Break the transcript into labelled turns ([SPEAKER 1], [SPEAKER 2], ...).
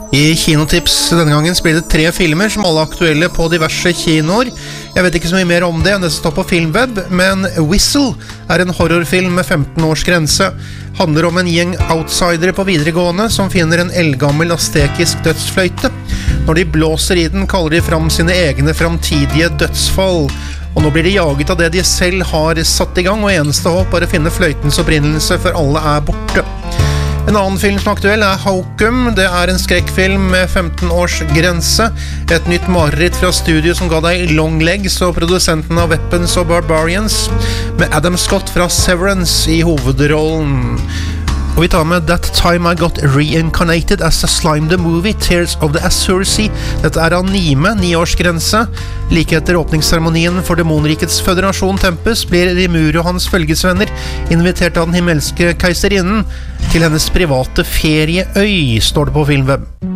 [SPEAKER 1] I Kinotips denne gangen blir det 3 filmer som alle er aktuelle på diverse kinoer. Jeg vet ikke så mye mer om det enn det som står på Filmweb, men Whistle er en horrorfilm med 15 års grense. Handler om en gjeng outsidere på videregående som finner en eldgammel aztekisk dødsfløyte. Når de blåser i den, kaller de fram sine egne framtidige dødsfall. Og nå blir de jaget av det de selv har satt i gang, og eneste håp er å finne fløytens opprinnelse før alle er borte. En annen film som er aktuell er Hokum. Det er en skrekkfilm med 15 års grense. Et nytt mareritt fra studio som ga deg Long Legs og produsenten av Weapons og Barbarians, med Adam Scott fra Severance i hovedrollen. Og vi tar med That Time I Got Reincarnated as a Slime the Movie, Tears of the Azure Sea. Dette er anime, 9-årsgrense. Like etter åpningsseremonien for Demonrikets Føderasjon Tempus blir Rimuru og hans følgesvenner invitert av den himmelske keiserinnen til hennes private ferieøy, står det på Filmweb.